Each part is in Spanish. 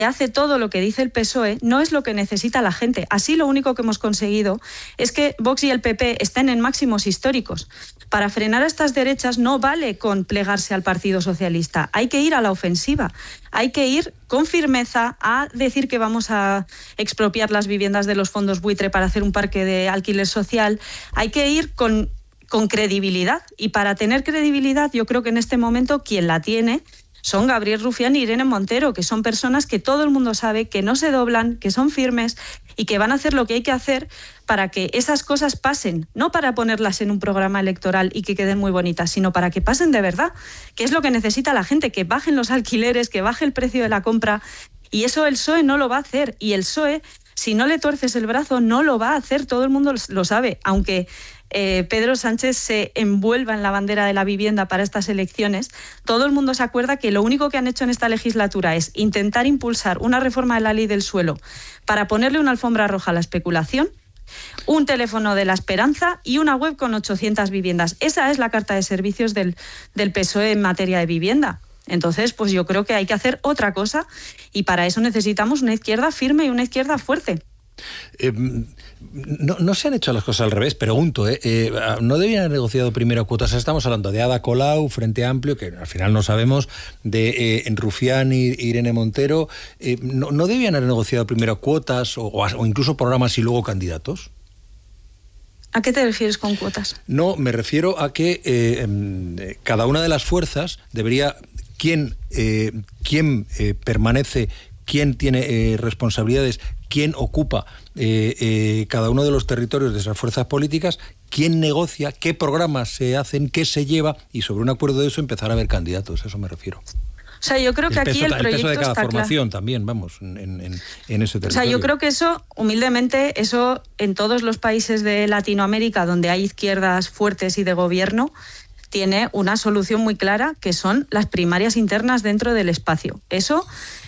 hace todo lo que dice el PSOE, no es lo que necesita la gente. Así lo único que hemos conseguido es que Vox y el PP estén en máximos históricos. Para frenar a estas derechas no vale con plegarse al Partido Socialista, hay que ir a la ofensiva, hay que ir con firmeza a decir que vamos a expropiar las viviendas de los fondos buitre para hacer un parque de alquiler social, hay que ir con credibilidad, y para tener credibilidad yo creo que en este momento quien la tiene son Gabriel Rufián y Irene Montero, que son personas que todo el mundo sabe que no se doblan, que son firmes y que van a hacer lo que hay que hacer para que esas cosas pasen, no para ponerlas en un programa electoral y que queden muy bonitas, sino para que pasen de verdad, que es lo que necesita la gente, que bajen los alquileres, que baje el precio de la compra, y eso el PSOE no lo va a hacer, y el PSOE, si no le tuerces el brazo, no lo va a hacer, todo el mundo lo sabe, aunque Pedro Sánchez se envuelva en la bandera de la vivienda para estas elecciones, todo el mundo se acuerda que lo único que han hecho en esta legislatura es intentar impulsar una reforma de la ley del suelo para ponerle una alfombra roja a la especulación, un teléfono de la esperanza y una web con 800 viviendas. Esa es la carta de servicios del PSOE en materia de vivienda. Entonces, pues yo creo que hay que hacer otra cosa, y para eso necesitamos una izquierda firme y una izquierda fuerte. No se han hecho las cosas al revés, pregunto, ¿no debían haber negociado primero cuotas? Estamos hablando de Ada Colau, Frente Amplio, que al final no sabemos, de Rufián y Irene Montero. ¿No debían haber negociado primero cuotas o incluso programas y luego candidatos? ¿A qué te refieres con cuotas? No, me refiero a que cada una de las fuerzas debería... ¿Quién permanece? ¿Quién tiene responsabilidades? ¿Quién ocupa cada uno de los territorios de esas fuerzas políticas? ¿Quién negocia? ¿Qué programas se hacen? ¿Qué se lleva? Y sobre un acuerdo de eso empezar a ver candidatos, a eso me refiero. O sea, yo creo que aquí el proyecto peso de cada está formación claro. También, vamos, en ese territorio. O sea, yo creo que eso, humildemente, eso en todos los países de Latinoamérica donde hay izquierdas fuertes y de gobierno, tiene una solución muy clara, que son las primarias internas dentro del espacio. Eso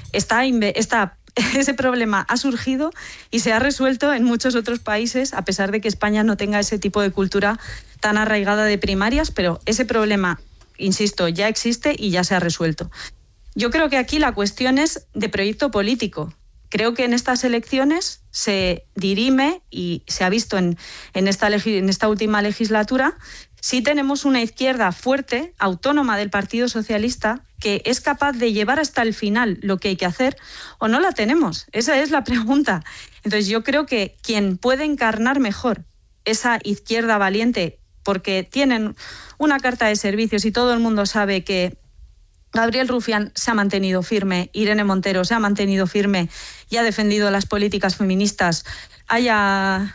ese problema ha surgido y se ha resuelto en muchos otros países, a pesar de que España no tenga ese tipo de cultura tan arraigada de primarias, pero ese problema, insisto, ya existe y ya se ha resuelto. Yo creo que aquí la cuestión es de proyecto político. Creo que en estas elecciones se dirime, y se ha visto en esta última legislatura, si tenemos una izquierda fuerte, autónoma del Partido Socialista, que es capaz de llevar hasta el final lo que hay que hacer, o no la tenemos. Esa es la pregunta. Entonces yo creo que quien puede encarnar mejor esa izquierda valiente, porque tienen una carta de servicios y todo el mundo sabe que Gabriel Rufián se ha mantenido firme, Irene Montero se ha mantenido firme y ha defendido las políticas feministas, haya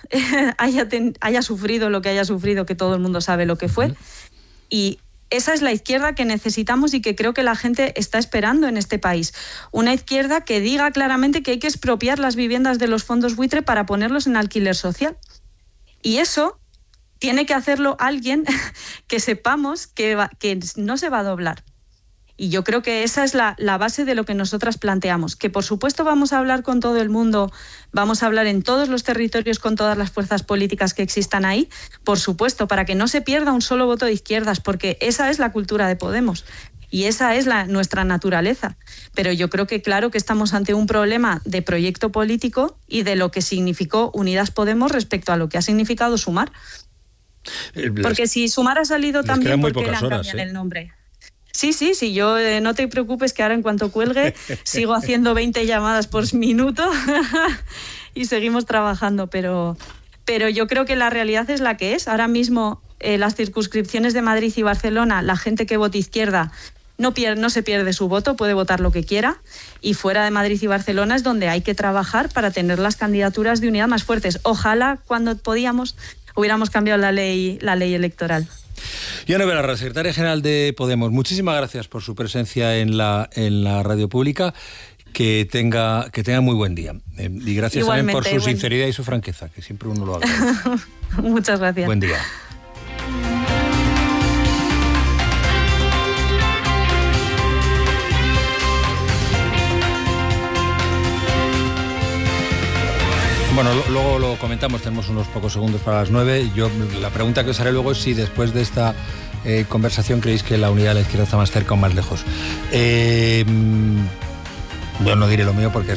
sufrido lo que haya sufrido, que todo el mundo sabe lo que fue. Y esa es la izquierda que necesitamos y que creo que la gente está esperando en este país. Una izquierda que diga claramente que hay que expropiar las viviendas de los fondos buitre para ponerlos en alquiler social. Y eso tiene que hacerlo alguien que sepamos que no se va a doblar. Y yo creo que esa es la base de lo que nosotras planteamos, que por supuesto vamos a hablar con todo el mundo, vamos a hablar en todos los territorios con todas las fuerzas políticas que existan ahí, por supuesto, para que no se pierda un solo voto de izquierdas, porque esa es la cultura de Podemos y esa es nuestra naturaleza. Pero yo creo que claro que estamos ante un problema de proyecto político y de lo que significó Unidas Podemos respecto a lo que ha significado Sumar. Porque si Sumar ha salido también, ¿por qué le han cambiado el nombre? Sí, yo no te preocupes, que ahora en cuanto cuelgue sigo haciendo 20 llamadas por minuto y seguimos trabajando, pero yo creo que la realidad es la que es. Ahora mismo las circunscripciones de Madrid y Barcelona, la gente que vote izquierda no se pierde su voto, puede votar lo que quiera, y fuera de Madrid y Barcelona es donde hay que trabajar para tener las candidaturas de unidad más fuertes. Ojalá cuando podíamos hubiéramos cambiado la ley electoral. Yone Belarra, secretaria general de Podemos, muchísimas gracias por su presencia en la radio pública. Que tenga muy buen día. Y gracias también por su sinceridad y su franqueza, que siempre uno lo agradece. Muchas gracias. Buen día. Bueno, luego lo comentamos, tenemos unos pocos segundos para las 9. La pregunta que os haré luego es si después de esta conversación creéis que la unidad de la izquierda está más cerca o más lejos. Yo no diré lo mío porque